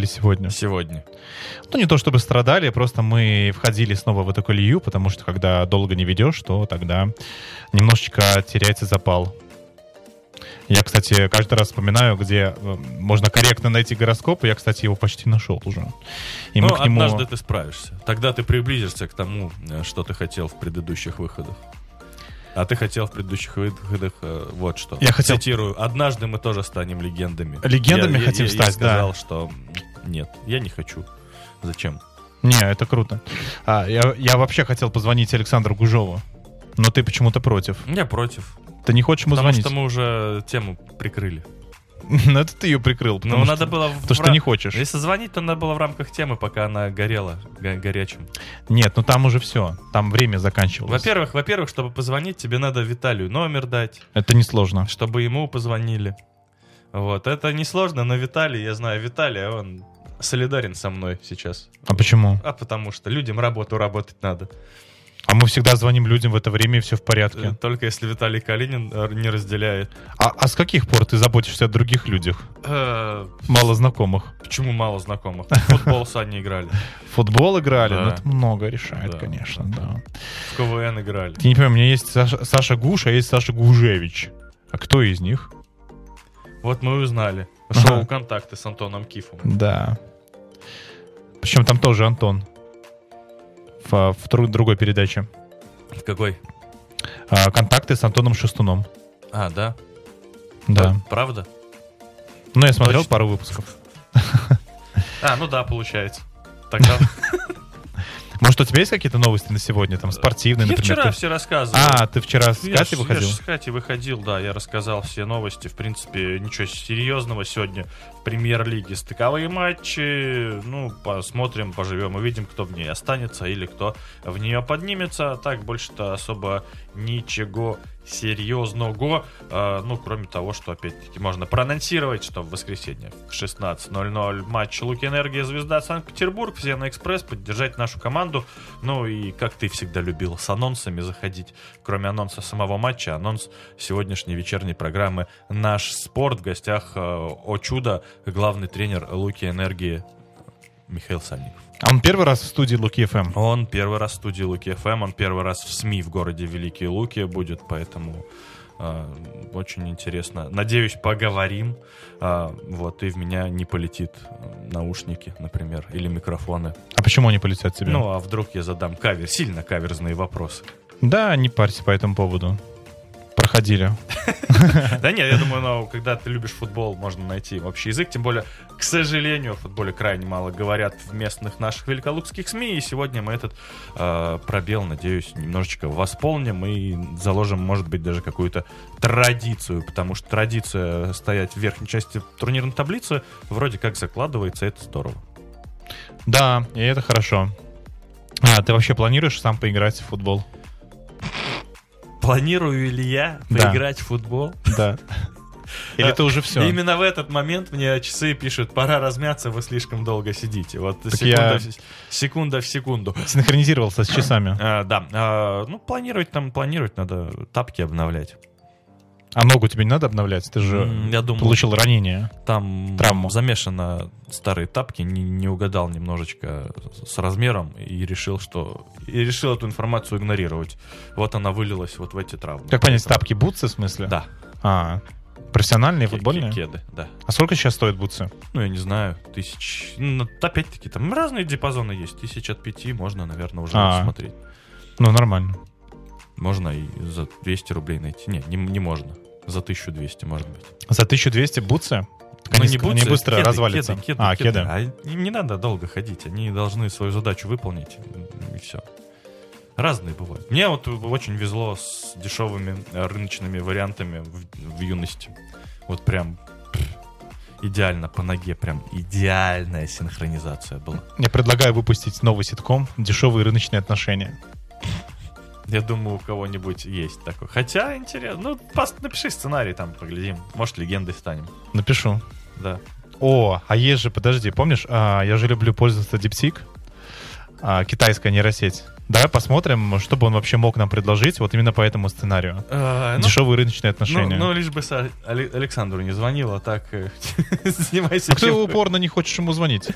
сегодня? Сегодня. Ну, не то чтобы страдали, просто мы входили снова в эту колею, потому что когда долго не ведешь, то тогда немножечко теряется запал. Я, кстати, каждый раз вспоминаю, где можно корректно найти гороскоп, и я, кстати, его почти нашел уже. И ну, мы к нему... однажды ты справишься. Тогда ты приблизишься к тому, что ты хотел в предыдущих выходах. А ты хотел в предыдущих выходах вот что. Я хотел... Цитирую. «Однажды мы тоже станем легендами». Легендами хотим стать, я сказал, что нет, я не хочу. Зачем? Не, это круто. Я вообще хотел позвонить Александру Гужову, но ты почему-то против. Я против. Ты не хочешь ему звонить? Потому что мы уже тему прикрыли. Ну, это ты ее прикрыл, потому что ты не хочешь. Если звонить, то надо было в рамках темы, пока она горела горячим. Нет, ну там уже все. Там время заканчивалось. Во-первых, чтобы позвонить, тебе надо Виталию номер дать. Это несложно. Чтобы ему позвонили. Вот. Это несложно, но Виталий, я знаю Виталия, он солидарен со мной сейчас. А почему? А потому что людям работать надо. А мы всегда звоним людям в это время, и все в порядке. Только если Виталий Калинин не разделяет. А с каких пор ты заботишься о других людях? Мало знакомых. Почему мало знакомых? В футбол с Аней играли. В футбол играли? Да. Ну, это много решает, конечно, да. В КВН играли. Я не понимаю, у меня есть Саша Гуш, а есть Саша Гужевич. А кто из них? Вот мы и узнали. Шоу «Контакты» с Антоном Кифом. Да. Причем там тоже Антон. В другой передаче. В какой? «Контакты» с Антоном Шестуном. А, да? Да. Правда? Ну, я смотрел пару выпусков. Ну да, получается. Тогда... Может, у тебя есть какие-то новости на сегодня? Там спортивные, например? Я вчера все рассказывал. Ты вчера с Катей выходил? Я с Катей выходил, да. Я рассказал все новости. В принципе, ничего серьезного сегодня в Премьер-лиге. Стыковые матчи. Ну, посмотрим, поживем. Увидим, кто в ней останется или кто в нее поднимется. Так, больше-то особо ничего серьезного. Ну, кроме того, что, опять-таки, можно проанонсировать, что в воскресенье в 16:00 матч Луки-Энергия Звезда Санкт-Петербург. Все на экспресс, поддержать нашу команду. Ну и, как ты всегда любил, с анонсами заходить. Кроме анонса самого матча, анонс сегодняшней вечерней программы «Наш спорт». В гостях, о чудо, главный тренер Луки-Энергии Михаил Сальников. А он первый раз в студии Луки ФМ? Он первый раз в студии Луки ФМ, он первый раз в СМИ в городе Великие Луки будет, поэтому очень интересно. Надеюсь, поговорим, вот, и в меня не полетит наушники, например, или микрофоны. А почему они полетят тебе? Ну, а вдруг я задам сильно каверзные вопросы? Да, не парься по этому поводу. Проходили. Да нет, я думаю, когда ты любишь футбол, можно найти общий язык. Тем более, к сожалению, о футболе крайне мало говорят в местных наших великолукских СМИ. И сегодня мы этот пробел, надеюсь, немножечко восполним и заложим, может быть, даже какую-то традицию. Потому что традиция стоять в верхней части турнирной таблицы вроде как закладывается, это здорово. Да, и это хорошо. Ты вообще планируешь сам поиграть в футбол? Планирую ли я поиграть в футбол? Да. Или это уже все? Именно в этот момент мне часы пишут: пора размяться, вы слишком долго сидите. Вот секунда в секунду. Синхронизировался с часами. Да. Ну, планировать надо тапки обновлять. А ногу тебе не надо обновлять? Ты же получил ранение. Там травму. Замешано старые тапки, не угадал немножечко с размером и решил эту информацию игнорировать. Вот она вылилась вот в эти травмы. Как понять, тапки бутсы в смысле? Да. Профессиональные, футбольные? Кеды, да. А сколько сейчас стоят бутсы? Ну, я не знаю, 1000. Ну, опять-таки, там разные диапазоны есть. 1000 от 5 можно, наверное, уже смотреть. Ну, нормально. Можно и за 200 рублей найти. Нет, не можно. За 1200, может быть. За 1200 бутсы? Они быстро развалятся. Кеды. А им не надо долго ходить. Они должны свою задачу выполнить. И все. Разные бывают. Мне вот очень везло с дешевыми рыночными вариантами в юности. Вот прям идеально по ноге. Прям идеальная синхронизация была. Я предлагаю выпустить новый ситком «Дешевые рыночные отношения». Я думаю, у кого-нибудь есть такой. Хотя, интересно. Ну, напиши сценарий, там, поглядим. Может, легендой станем. Напишу. Да. А есть же, подожди, помнишь, я же люблю пользоваться DeepSeek, китайская нейросеть. Давай посмотрим, что бы он вообще мог нам предложить вот именно по этому сценарию. Дешевые рыночные отношения. Ну, лишь бы Александру не звонил, а так занимайся. А ты упорно не хочешь ему звонить?